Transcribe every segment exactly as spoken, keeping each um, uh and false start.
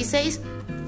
dieciséis.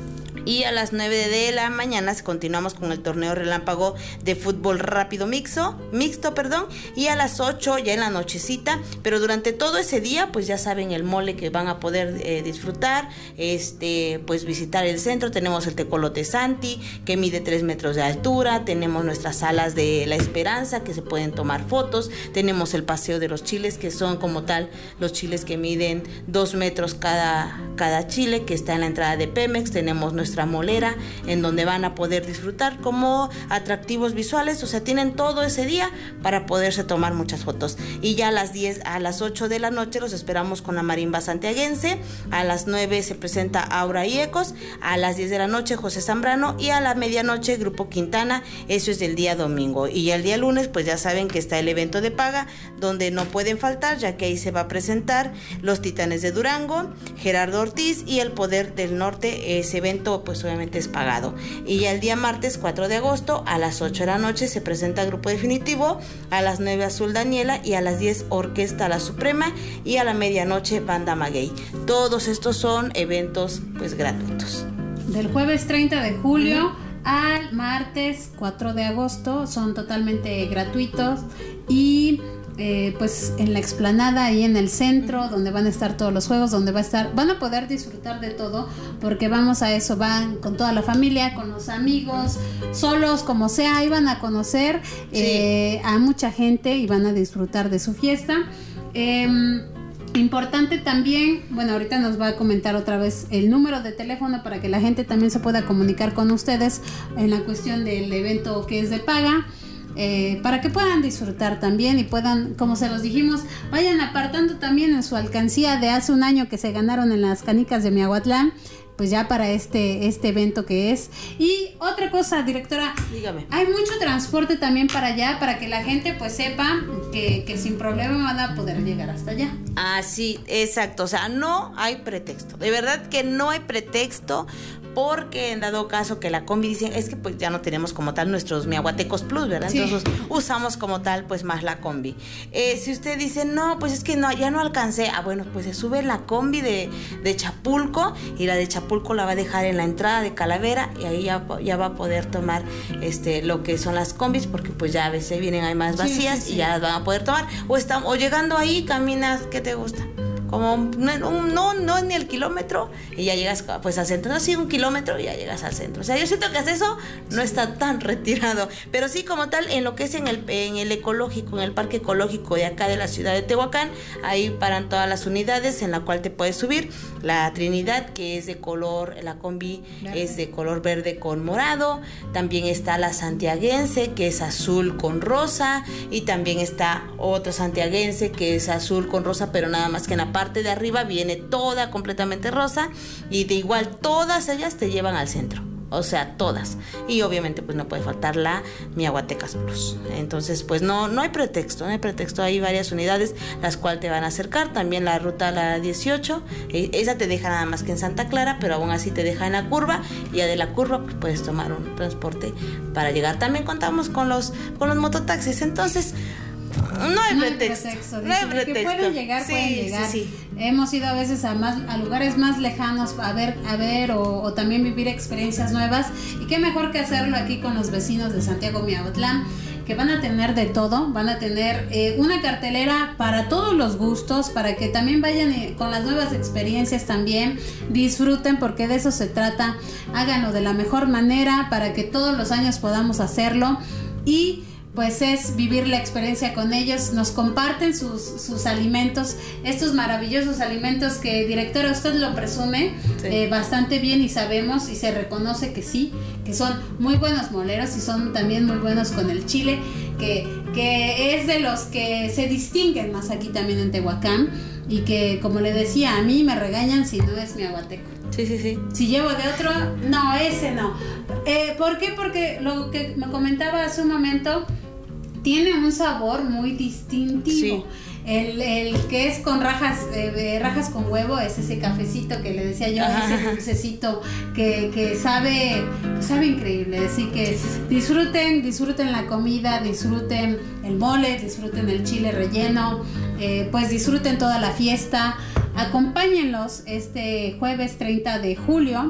Y a las nueve de la mañana continuamos con el torneo relámpago de fútbol rápido mixto, mixto, perdón, y a las ocho ya en la nochecita, pero durante todo ese día, pues ya saben el mole que van a poder eh, disfrutar, este, pues visitar el centro. Tenemos el Tecolote Santi, que mide tres metros de altura, tenemos nuestras salas de La Esperanza, que se pueden tomar fotos, tenemos el paseo de los chiles, que son como tal los chiles que miden dos metros cada, cada chile, que está en la entrada de Pemex. Tenemos nuestra molera, en donde van a poder disfrutar como atractivos visuales, o sea, tienen todo ese día para poderse tomar muchas fotos. Y ya a las diez, a las ocho de la noche los esperamos con la marimba santiaguense, a las nueve se presenta Aura y Ecos, a las diez de la noche José Zambrano y a la medianoche Grupo Quintana. Eso es del día domingo. Y el día lunes, pues ya saben que está el evento de paga, donde no pueden faltar, ya que ahí se va a presentar Los Titanes de Durango, Gerardo Ortiz y El Poder del Norte. Ese evento pues obviamente es pagado. Y ya el día martes cuatro de agosto a las ocho de la noche se presenta Grupo Definitivo, a las nueve Azul Daniela y a las diez Orquesta La Suprema y a la medianoche Banda Maguey. Todos estos son eventos pues gratuitos. Del jueves treinta de julio uh-huh. al martes cuatro de agosto son totalmente gratuitos y Eh, pues en la explanada ahí en el centro, donde van a estar todos los juegos, donde va a estar, van a poder disfrutar de todo, porque vamos a eso, van con toda la familia, con los amigos, solos, como sea, ahí van a conocer sí. eh, a mucha gente y van a disfrutar de su fiesta. Eh, Importante también, bueno, ahorita nos va a comentar otra vez el número de teléfono para que la gente también se pueda comunicar con ustedes en la cuestión del evento que es de paga. Eh, para que puedan disfrutar también y puedan, como se los dijimos, vayan apartando también en su alcancía de hace un año que se ganaron en las canicas de Miahuatlán, pues ya para este, este evento que es. Y otra cosa, directora, dígame, hay mucho transporte también para allá, para que la gente pues sepa que, que sin problema van a poder llegar hasta allá. Ah, sí, exacto, o sea, no hay pretexto, de verdad que no hay pretexto, porque en dado caso que la combi dicen, es que pues ya no tenemos como tal nuestros Miahuatecos Plus, ¿verdad? Sí. Entonces usamos como tal pues más la combi. Eh, si usted dice, no, pues es que no, ya no alcancé, ah bueno, pues se sube la combi de, de Chapulco y la de Chapulco la va a dejar en la entrada de Calavera y ahí ya, ya va a poder tomar este lo que son las combis, porque pues ya a veces vienen ahí más vacías sí, sí, sí. y ya las van a poder tomar. O, está, o llegando ahí caminas, ¿qué te gusta? Como no, no, no es ni el kilómetro y ya llegas pues al centro, no, sí un kilómetro y ya llegas al centro. O sea, yo siento que hacer eso no está tan retirado, pero sí como tal en lo que es en el, en el ecológico, en el parque ecológico de acá de la ciudad de Tehuacán, ahí paran todas las unidades en la cual te puedes subir. La Trinidad, que es de color, la combi verde. Es de color verde con morado, también está la santiaguense, que es azul con rosa, y también está otra santiaguense que es azul con rosa, pero nada más que en la parte parte de arriba viene toda completamente rosa, y de igual todas ellas te llevan al centro, o sea, todas. Y obviamente pues no puede faltar la Miahuatecas Plus. Entonces pues no, no hay pretexto, no hay pretexto, hay varias unidades las cuales te van a acercar. También la ruta la dieciocho, esa te deja nada más que en Santa Clara, pero aún así te deja en la curva, y ya de la curva pues puedes tomar un transporte para llegar. También contamos con los, con los mototaxis, entonces no hay no pretexto, hay pretexto, no hay pretexto. Que pueden llegar, sí, pueden llegar. Sí, sí. Hemos ido a veces a más a lugares más lejanos a ver, a ver o, o también vivir experiencias nuevas, y qué mejor que hacerlo aquí con los vecinos de Santiago Miahuatlán, que van a tener de todo, van a tener eh, una cartelera para todos los gustos, para que también vayan eh, con las nuevas experiencias también, disfruten, porque de eso se trata. Háganlo de la mejor manera para que todos los años podamos hacerlo, y pues es vivir la experiencia con ellos. Nos comparten sus, sus alimentos, estos maravillosos alimentos que, directora, usted lo presume sí. eh, bastante bien, y sabemos y se reconoce que sí, que son muy buenos moleros y son también muy buenos con el chile, que, que es de los que se distinguen más aquí también en Tehuacán, y que, como le decía, a mí me regañan si no es miahuateco. Sí, sí, sí. Si llevo de otro, no, ese no. Eh, ¿Por qué? Porque lo que me comentaba hace un momento, tiene un sabor muy distintivo. Sí. El, el que es con rajas, eh, rajas con huevo, es ese cafecito que le decía yo, ajá, ese dulcecito que, que sabe, sabe increíble. Así que disfruten, disfruten la comida, disfruten el mole, disfruten el chile relleno, eh, pues disfruten toda la fiesta. Acompáñenlos este jueves treinta de julio